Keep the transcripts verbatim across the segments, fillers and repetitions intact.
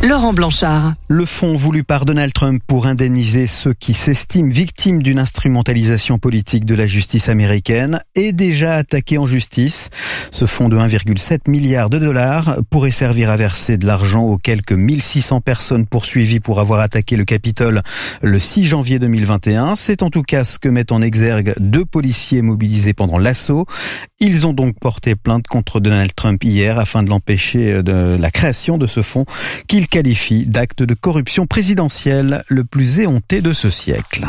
Laurent Blanchard. Le fonds voulu par Donald Trump pour indemniser ceux qui s'estiment victimes d'une instrumentalisation politique de la justice américaine est déjà attaqué en justice. Ce fonds de un virgule sept milliard de dollars pourrait servir à verser de l'argent aux quelques mille six cents personnes poursuivies pour avoir attaqué le Capitole le six janvier deux mille vingt et un. C'est en tout cas ce que mettent en exergue deux policiers mobilisés pendant l'assaut. Ils ont donc porté plainte contre Donald Trump hier afin de l'empêcher de la création de ce fonds qu'ils qualifient d'acte de corruption présidentielle le plus éhonté de ce siècle.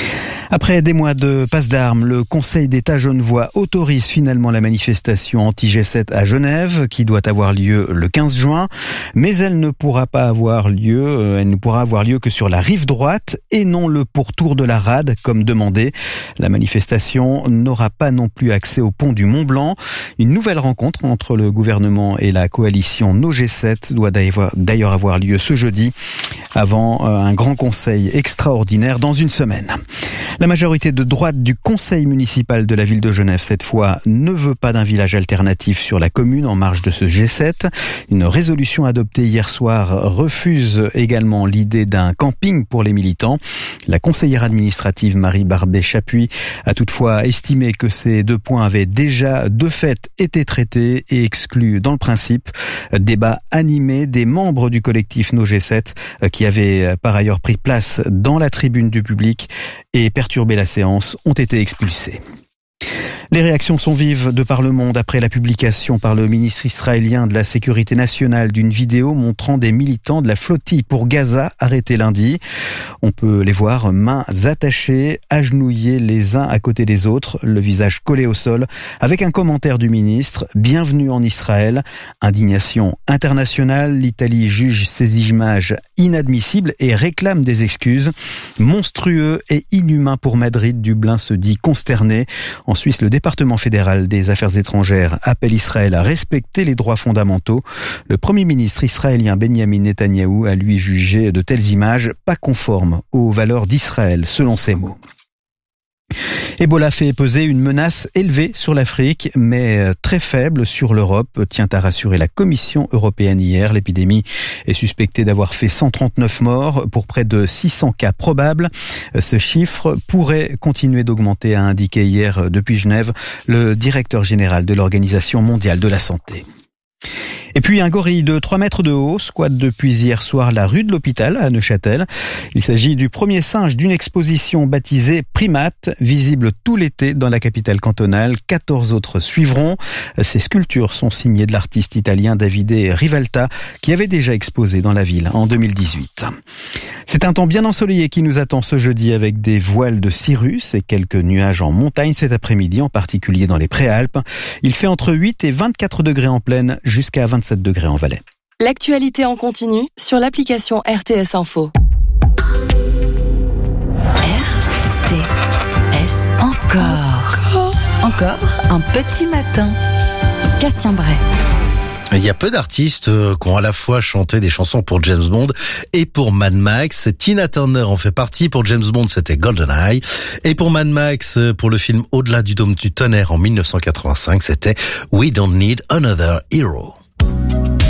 Après des mois de passe d'armes, le Conseil d'État genevois autorise finalement la manifestation anti-G sept à Genève, qui doit avoir lieu le quinze juin, mais elle ne pourra pas avoir lieu, elle ne pourra avoir lieu que sur la rive droite et non le pourtour de la rade, comme demandé. La manifestation n'aura pas non plus accès au pont du Mont-Blanc. Une nouvelle rencontre entre le gouvernement et la coalition No G sept doit d'ailleurs avoir lieu ce jeudi, avant un grand conseil extraordinaire dans une semaine. La majorité de droite du conseil municipal de la ville de Genève, cette fois, ne veut pas d'un village alternatif sur la commune en marge de ce G sept. Une résolution adoptée hier soir refuse également l'idée d'un camping pour les militants. La conseillère administrative Marie Barbet-Chapuis a toutefois estimé que ces deux points avaient déjà de fait été traités et exclus dans le principe. Débat animé des membres du collectif No G sept qui avaient par ailleurs pris place dans la tribune du public et perturber la séance ont été expulsés. Les réactions sont vives de par le monde après la publication par le ministre israélien de la Sécurité nationale d'une vidéo montrant des militants de la flottille pour Gaza arrêtés lundi. On peut les voir mains attachées, agenouillés les uns à côté des autres, le visage collé au sol, avec un commentaire du ministre « Bienvenue en Israël ». Indignation internationale, l'Italie juge ces images inadmissibles et réclame des excuses. Monstrueux et inhumain pour Madrid, Dublin se dit consterné. En Suisse, le département fédéral des affaires étrangères appelle Israël à respecter les droits fondamentaux. Le premier ministre israélien Benjamin Netanyahou a lui jugé de telles images pas conformes aux valeurs d'Israël, selon ses mots. Ebola fait peser une menace élevée sur l'Afrique, mais très faible sur l'Europe, tient à rassurer la Commission européenne hier. L'épidémie est suspectée d'avoir fait cent trente-neuf morts pour près de six cents cas probables. Ce chiffre pourrait continuer d'augmenter, a indiqué hier depuis Genève le directeur général de l'Organisation mondiale de la santé. Et puis un gorille de trois mètres de haut squatte depuis hier soir la rue de l'Hôpital à Neuchâtel. Il s'agit du premier singe d'une exposition baptisée Primate, visible tout l'été dans la capitale cantonale. quatorze autres suivront. Ces sculptures sont signées de l'artiste italien Davide Rivalta, qui avait déjà exposé dans la ville en deux mille dix-huit. C'est un temps bien ensoleillé qui nous attend ce jeudi avec des voiles de cirrus et quelques nuages en montagne cet après-midi, en particulier dans les Préalpes. Il fait entre huit et vingt-quatre degrés en plaine jusqu'à vingt-sept degrés en Valais. L'actualité en continu sur l'application R T S Info. R T S encore. Encore. Encore un petit matin. Cassien Bray. Il y a peu d'artistes qui ont à la fois chanté des chansons pour James Bond et pour Mad Max. Tina Turner en fait partie. Pour James Bond, c'était GoldenEye. Et pour Mad Max, pour le film Au-delà du dôme du tonnerre en mille neuf cent quatre-vingt-cinq, c'était We Don't Need Another Hero.